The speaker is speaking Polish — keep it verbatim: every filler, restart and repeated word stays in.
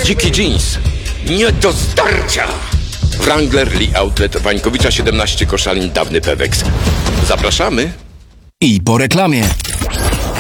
Dziki jeans. Nie do starcia. Wrangler Lee Outlet, Wańkowicza siedemnaście, Koszalin, dawny Pewex. Zapraszamy. I po reklamie.